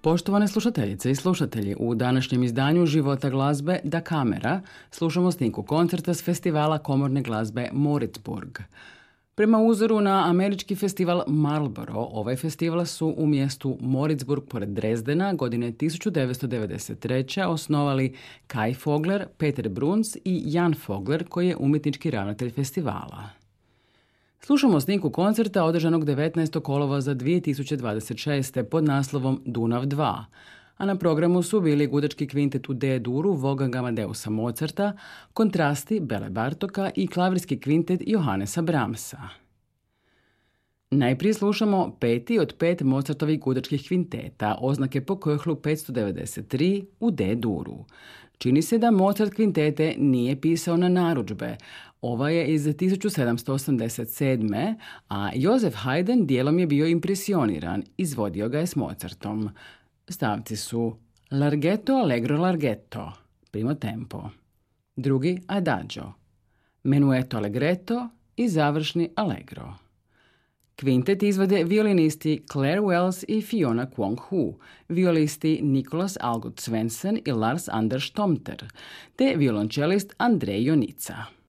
Poštovane slušateljice i slušatelji, u današnjem izdanju Života glazbe Da kamera slušamo snimku koncerta s festivala komorne glazbe Moritzburg. Prema uzoru na američki festival Marlboro, ovaj festival su u mjestu Moritzburg pored Drezdena godine 1993. osnovali Kai Fogler, Peter Bruns i Jan Fogler, koji je umjetnički ravnatelj festivala. Slušamo snimku koncerta održanog 19. kolovoza 2026. pod naslovom Dunav 2, a na programu su bili gudački kvintet u D-duru Wolfganga Amadeusa Mozarta, kontrasti Bele Bartoka i klavirski kvintet Johannesa Brahmsa. Najprije slušamo peti od 5 Mozartovih gudačkih kvinteta, oznake po Köchlu 593 u D-duru. Čini se da Mozart kvintete nije pisao na narudžbe. Ova je iz 1787. a Josef Haydn dijelom je bio impresioniran, izvodio ga je s Mozartom. Stavci su Larghetto, Allegro, Larghetto, primo tempo. Drugi Adagio, Menuetto, Allegretto i završni Allegro. Kvintet izvode violinisti Claire Wells i Fiona Kwong-hu, violisti Nicholas Algot Svensson i Lars Anders Tomter, te violončelist Andrej Jonica.